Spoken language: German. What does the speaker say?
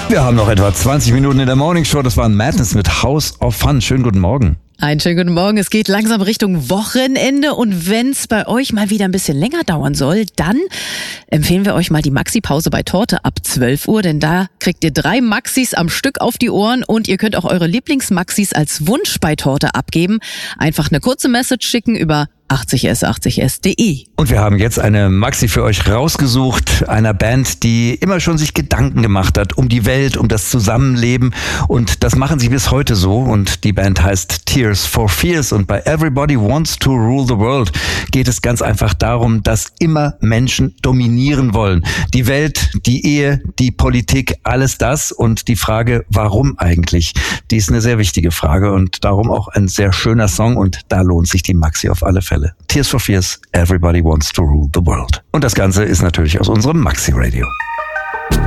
Wir haben noch etwa 20 Minuten in der Morning Show. Das war Madness mit House of Fun. Schönen guten Morgen. Einen schönen guten Morgen. Es geht langsam Richtung Wochenende und wenn es bei euch mal wieder ein bisschen länger dauern soll, dann empfehlen wir euch mal die Maxi-Pause bei Torte ab 12 Uhr, denn da kriegt ihr 3 Maxis am Stück auf die Ohren und ihr könnt auch eure Lieblingsmaxis als Wunsch bei Torte abgeben. Einfach eine kurze Message schicken über 80s80s.de. Und wir haben jetzt eine Maxi für euch rausgesucht, einer Band, die immer schon sich Gedanken gemacht hat um die Welt, um das Zusammenleben, und das machen sie bis heute so, und die Band heißt Tears for Fears, und bei Everybody Wants to Rule the World geht es ganz einfach darum, dass immer Menschen dominieren wollen. Die Welt, die Ehe, die Politik, alles das, und die Frage, warum eigentlich, die ist eine sehr wichtige Frage und darum auch ein sehr schöner Song, und da lohnt sich die Maxi auf alle Fälle. Tears for Fears, Everybody Wants to Rule the World. Und das Ganze ist natürlich aus unserem Maxi Radio.